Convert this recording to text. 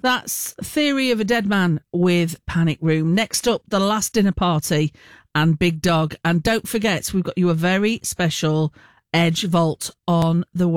That's Theory of a Dead Man with Panic Room. Next up, The Last Dinner Party and Big Dog. And don't forget, we've got you a very special Edge Vault on the way.